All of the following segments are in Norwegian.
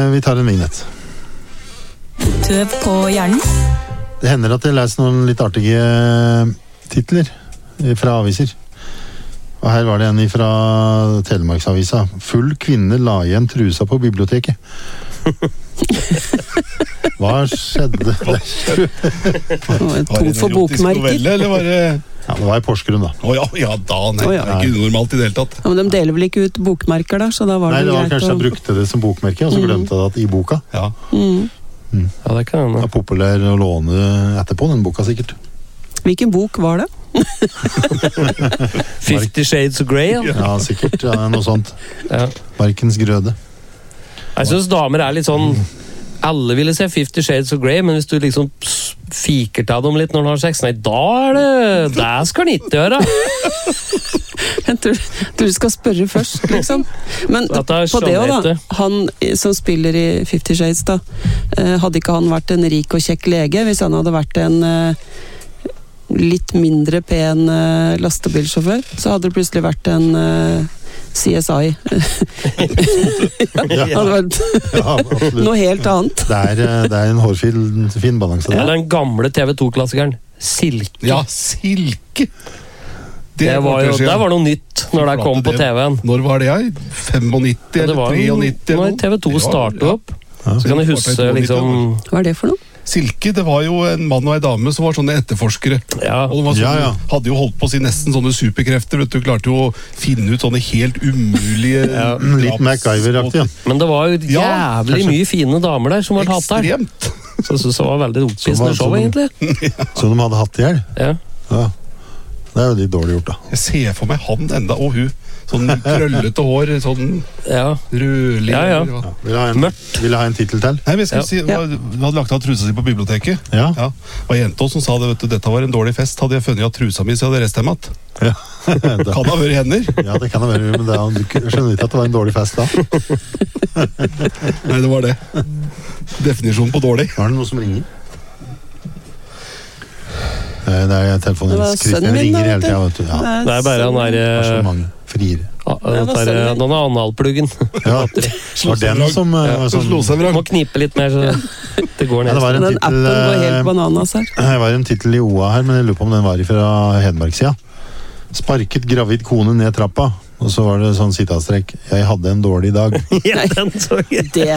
Vi tar en vignett. Tøv på hjernen. Det hender at jeg leser noen litt artige titler fra aviser. Og her var det en fra Telemarksavisa. Full kvinne la igjen trusa på biblioteket. Hva skjedde? Var det en erotisk novelle, eller var det... Ja, det var i Porsgrunn da. Ja, da, nei, det er ikke unormalt i det hele tatt. Ja, men de deler vel ikke ut bokmerker da, så da var nei, det var greit kanskje jeg brukte det som bokmerke, og så glemte jeg det i boka. Ja. Ja, det kan Det er populær å låne etterpå, den boka sikkert. Hvilken bok var det? 50 Shades of Grey, ja. Ja, sikkert, ja, noe sånt. Ja. Markens grøde. Jeg synes damer er litt sånn, alle ville se 50 Shades of Grey, men hvis du liksom fiker til dem litt når de har sex, nei, det skal den ikke gjøre. Jeg tror du skal spørre først, liksom. Men på det også da, han som spiller i 50 Shades da, hadde ikke han vært en rik og kjekk lege hvis han hadde vært en litt mindre pen lastebilsjåfør, så hadde det plutselig vært en CSI. Hadde vært noe helt annet. Det er en hårfin balanse. Ja, den gamle TV2-klassikeren, Silke. Ja, Silke! Det var noe nytt når det kom på TV-en. Når var det jeg? 95 eller 93? Når TV2 startet opp. Så kan jeg huske liksom... Hva er det for noe? Silke, det var jo en mann og en dame som var sånne etterforskere. Ja. Og de var sånne, hadde jo holdt på å si nesten sånne superkrefter, vet du, klarte jo å finne ut sånne helt umulige... Litt MacGyver-aktig, ja. Men det var jo jævlig mye fine damer der som var hatt der. Ekstremt. Så det var veldig oppvisende show, egentlig. Så de hadde hatt ihjel? Ja. Det er jo litt dårlig gjort, da. Jeg ser for meg han enda, og hun. Sånn krøllete hår, sånn rødlig. Ja. Mørkt. Vil jeg ha en titel til? Nei, men jeg skal si, du hadde lagt av trusa si på biblioteket. Ja. Det var jenta som sa det, vet du, dette var en dårlig fest. Hadde jeg funnet at trusa mi, så hadde jeg reist hjem igjen. Ja. Kan det ha vært hender? Ja, det kan det være, men jeg skjønner ikke at det var en dårlig fest da. Nei, det var det. Definisjonen på dårlig. Var det noe som ringer? Det er telefonen. Det var sønnen min da, hele tiden, vet du. Ja. Det er bare han der... Det er så mange friere. Den er analpluggen. Ja, det var den som slo seg vrang. Må knipe litt mer, så det går ned. Ja, den appen går helt bananas her. Det var en titel i OA her, men jeg lurer på om den var fra Hedmarksida. Sparket gravid kone ned trappa. Og så var det sånn sitatstrekk. Jeg hadde en dårlig dag. Ja, den så jeg. Det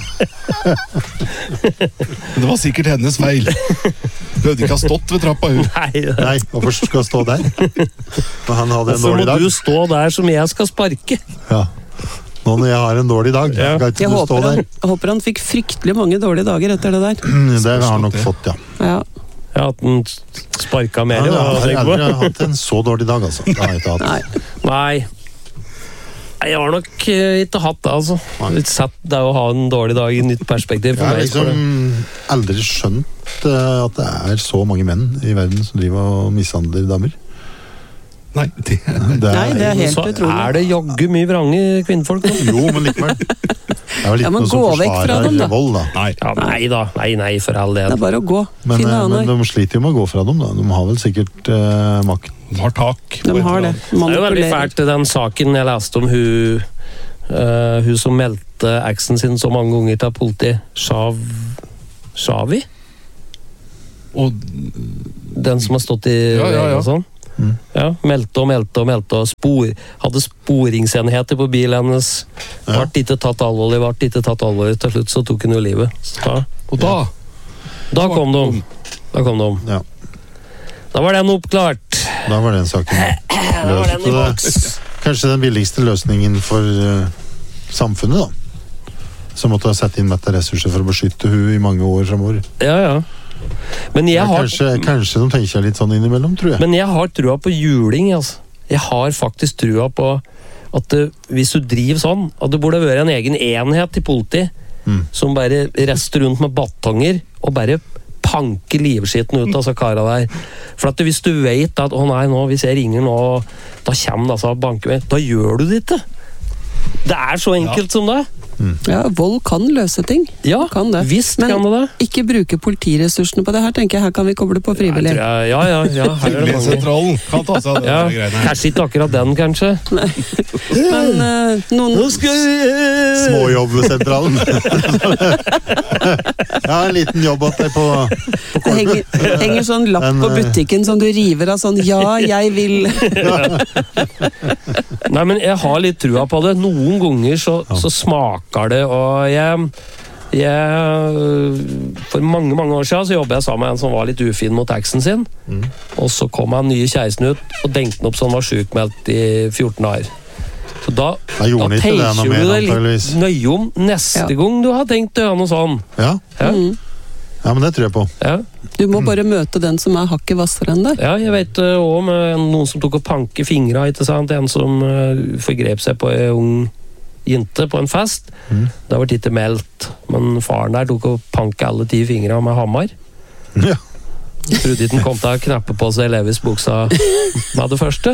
var sikkert hennes feil. Behøvde ikke ha stått ved trappa, hun. Nei, hvorfor skal jeg stå der? Men han hadde en dårlig dag. Hvorfor må du stå der som jeg skal sparke? Ja. Nå når jeg har en dårlig dag, jeg håper han fikk fryktelig mange dårlige dager etter det der. Det har han nok fått, ja. Ja, at den sparka mer. Jeg har aldri hatt en så dårlig dag, altså. Det har jeg ikke hatt. Nei. Jeg har nok ikke hatt det, altså. Litt sett det å ha en dårlig dag i nytt perspektiv. Jeg har liksom aldri skjønt at det er så mange menn i verden som driver og mishandler damer. Nei, det er helt utrolig. Så er det jogge mye vrange kvinnfolk nå. Jo, men likevel. Det er vel ikke noe som forsvarer vold, da. Nei, for all del. Det er bare å gå. Men de sliter jo med å gå fra dem, da. De har vel sikkert makt. De har tak. De har det. Det er jo veldig fælt, den saken jeg leste om hun som meldte eksen sin så mange ganger til politiet. Shavi? Den som har stått i og sånn. Ja, meldte og hadde sporingsenheter på bilen hennes. Ble ikke tatt alvorlig. Til slutt så tok hun jo livet. Og da kom de. Ja. Da var den oppklart. Da var den saken løst. Kanskje den billigste løsningen for samfunnet, da. Som måtte ha sett inn mette ressurser for å beskytte hun i mange år fremover. Ja. Men kanskje de tenker litt sånn innimellom, tror jeg. Men jeg har trua på juling, altså. Jeg har faktisk trua på at hvis du driver sånn, at det burde være en egen enhet i politi som bare rester rundt med batonger og bare panker livskitten ut av så kara der. For at hvis du vet at hvis jeg ringer nå, da kommer det altså banker med, da gjør du det ikke. Det er så enkelt som det. Ja, vold kan løse ting. Ja, kan det. Visst kan det. Ikke bruke politiressursene på det her, tenker jeg. Her kan vi koble på frivillig. Ja. Frivilligsentralen kan ta seg av det greiene her. Kanskje ikke akkurat den, kanskje. Nei. Men noen Småjobber jobbsentralen. Ja, en liten jobb åt deg på Det henger sånn lapp på butikken som du river av sånn, ja, jeg vil. Nei, men jeg har litt trua på det. Noen ganger så smaker det, og jeg for mange år siden så jobbet jeg sammen med en som var litt ufin mot eksen sin, og så kom han nye kjæresten ut og dengte den opp så han var sykmeldt i 14 dager. Så da tenker du deg litt nøye om neste gang du har tenkt å gjøre noe sånn. Ja, men det tror jeg på. Ja. Du må bare møte den som er hakket vassere enn deg. Ja, jeg vet også om noen som tok og panke fingra, ikke sant? En som forgrep seg på en ung jente på en fest. Det var ikke meldt, men faren der tok og panke alle 10 fingre med hammer. Ja. Jeg trodde ikke den kom til å knappe på seg Levis buksa med det første.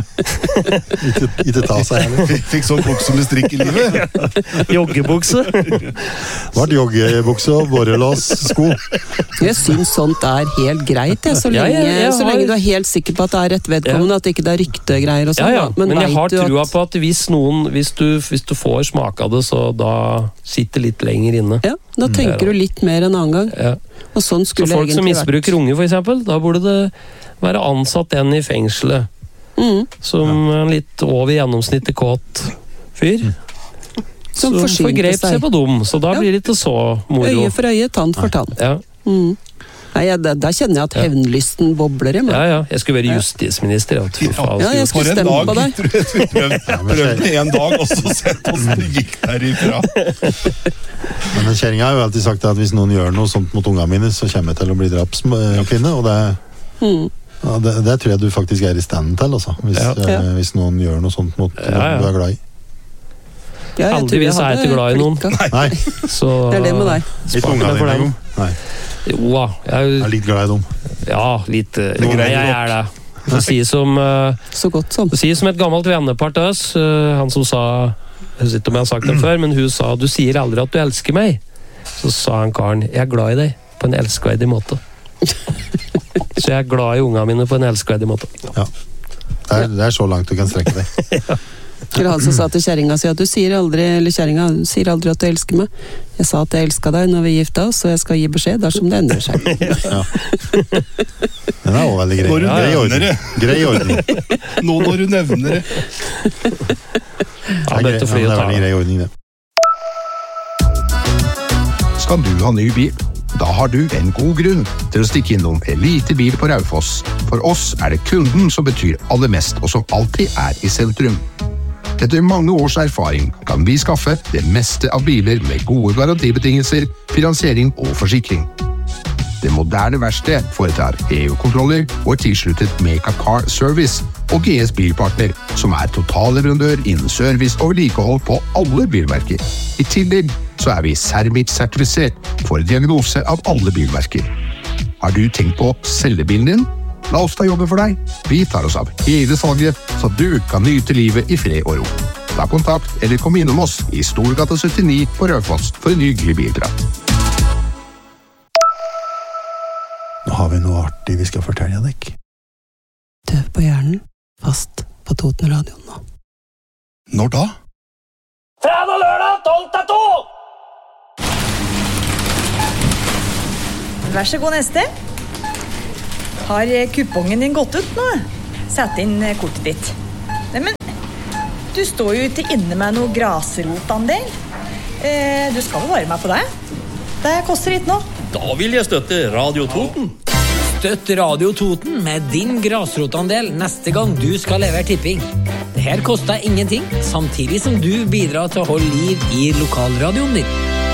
Ikke ta seg heller. Fikk sånn bukse med strikk i livet. Joggebukse. Vart joggebukse og borrelås sko. Jeg synes sånt er helt greit, så lenge du er helt sikker på at det er rett vedkommende, at det ikke er ryktegreier og sånn. Ja. Men jeg har trua på at hvis du får smak av det, så da sitter litt lenger inne. Ja, da tenker du litt mer en annen gang. Ja. Og sånn skulle så folk som misbruker unge, for eksempel, da burde det være ansatt en i fengselet. Som en litt over gjennomsnittet kåt fyr. Som forgrep seg på dem, så da blir det ikke så moro. Øye for øye, tann for tann. Ja. Nei, da kjenner jeg at hevnlysten bobler i meg. Ja, jeg skulle være justisminister. Jeg skulle stemme på deg. Prøvde en dag, og så sett oss det gikk derifra. Men kjæringa har jo alltid sagt at hvis noen gjør noe sånt mot ungene mine, så kommer jeg til å bli drapskvinne, og det tror jeg du faktisk er i standen til, altså. Hvis noen gjør noe sånt mot noen du er glad i. Heldigvis er jeg ikke glad i noen. Nei. Så det er det med deg. Litt ungene dine. Nei. Jo da. Jeg er litt glad i dem. Ja, litt. Jeg er det. Det sier så godt som. Det sier som et gammelt vennepar til oss. Han som sa, jeg vet ikke om jeg har sagt det før, men hun sa, du sier aldri at du elsker meg. Så sa han karen, jeg er glad i deg på en elskverdig måte. Så jeg er glad i ungene mine på en elskverdig måte. Ja. Det er så langt du kan strekke deg. Ja. Eller han som sa til kjæringa si at kjæringa sier aldri at du elsker meg. Jeg sa at jeg elsket deg når vi gifta oss, og jeg skal gi beskjed dersom det endrer seg. Ja. Den er også veldig grei. Grei ordning. Nå når du nevner det. Ja, dette flyet tar. Grei ordning, det. Skal du ha ny bil? Da har du en god grunn til å stikke innom Elite Bil på Raufoss. For oss er det kunden som betyr aller mest, og som alltid er i sentrum. Etter mange års erfaring kan vi skaffe det meste av biler med gode garantibetingelser, finansiering og forsikring. Det moderne verkstedet foretar EU-kontroller og er tilsluttet Meka Car Service og GS Bilpartner, som er totalleverandør innen service og vedlikehold på alle bilmerker. I tillegg så er vi Cermit-sertifisert for diagnose av alle bilmerker. Har du tenkt på å selge bilen din? La oss ta jobben for deg. Vi tar oss av hele salget, så du kan nyte livet i fred og ro. Ta kontakt eller kom innom oss i Storgata 79 på Raufoss for en hyggelig bilprat. Nå har vi noe artig vi skal fortelle deg. Tøv på hjernen, fast på Totenradioen nå. Når da? Fredag lørdag, 12-2! Vær så god, neste. Har kupongen din gått ut nå? Sett inn kortet ditt. Nei, men du står jo ikke inne med noe grasrotandel. Du skal jo være med på det. Det koster litt nå. Da vil jeg støtte Radio Toten. Støtt Radio Toten med din grasrotandel neste gang du skal levere tipping. Det her koster ingenting, samtidig som du bidrar til å holde liv i lokalradioen din.